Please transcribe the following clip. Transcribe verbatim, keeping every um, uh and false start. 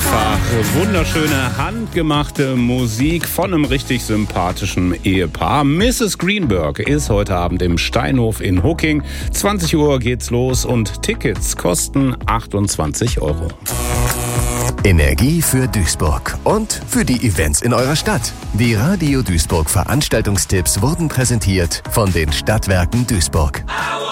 Einfach wunderschöne, handgemachte Musik von einem richtig sympathischen Ehepaar. Misses Greenberg ist heute Abend im Steinhof in Hocking. zwanzig Uhr geht's los und Tickets kosten achtundzwanzig Euro. Energie für Duisburg und für die Events in eurer Stadt. Die Radio Duisburg Veranstaltungstipps wurden präsentiert von den Stadtwerken Duisburg.